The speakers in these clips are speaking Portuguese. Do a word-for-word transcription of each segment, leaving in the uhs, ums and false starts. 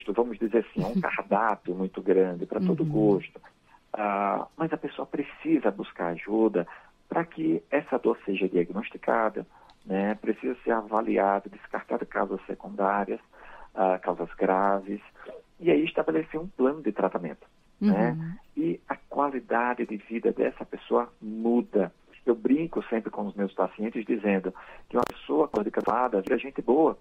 vamos dizer assim, um cardápio muito grande para todo Uhum. gosto. Uh, mas a pessoa precisa buscar ajuda para que essa dor seja diagnosticada, né? Precisa ser avaliada, descartada causas secundárias, uh, causas graves, e aí estabelecer um plano de tratamento. Uhum. Né? E a qualidade de vida dessa pessoa muda. Eu brinco sempre com os meus pacientes dizendo que uma pessoa qualificada vira gente boa.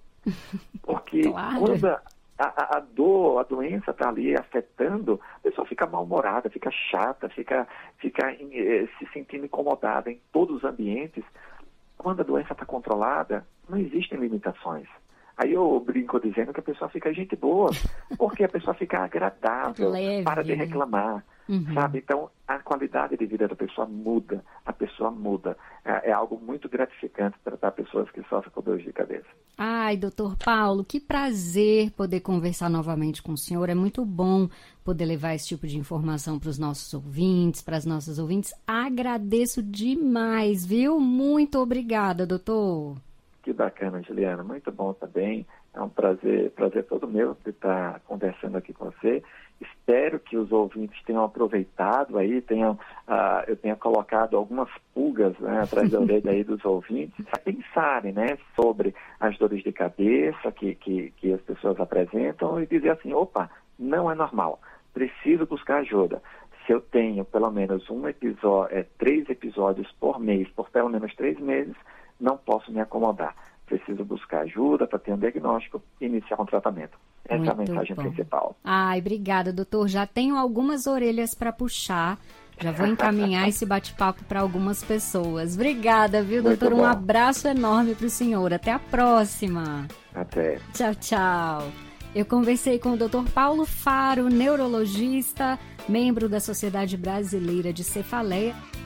Porque Claro. quando a, a, a dor, a doença está ali afetando, a pessoa fica mal-humorada, fica chata, fica, fica eh, se sentindo incomodada em todos os ambientes. Quando a doença está controlada, não existem limitações. Aí eu brinco dizendo que a pessoa fica gente boa, porque a pessoa fica agradável, Leve, para de né? reclamar, Uhum. sabe? Então, a qualidade de vida da pessoa muda, a pessoa muda. É, é algo muito gratificante tratar pessoas que sofrem com dores de cabeça. Ai, doutor Paulo, que prazer poder conversar novamente com o senhor. É muito bom poder levar esse tipo de informação para os nossos ouvintes, para as nossas ouvintes. Agradeço demais, viu? Muito obrigada, doutor. Que bacana, Juliana. Muito bom também. É um prazer, prazer todo meu de estar conversando aqui com você. Espero que os ouvintes tenham aproveitado aí, tenham, uh, eu tenha colocado algumas pulgas, né, atrás da orelha aí dos ouvintes, a pensarem, né, sobre as dores de cabeça que, que, que as pessoas apresentam e dizer assim, opa, não é normal, preciso buscar ajuda. Se eu tenho pelo menos um episódio, é, três episódios por mês, por pelo menos três meses, não posso me acomodar. Preciso buscar ajuda para ter um diagnóstico e iniciar um tratamento. Essa Muito é a mensagem bom. principal. Ai, obrigada, doutor. Já tenho algumas orelhas para puxar. Já vou encaminhar esse bate-papo para algumas pessoas. Obrigada, viu, Muito doutor? bom. Um abraço enorme para o senhor. Até a próxima. Até. Tchau, tchau. Eu conversei com o doutor Paulo Faro, neurologista, membro da Sociedade Brasileira de Cefaleia.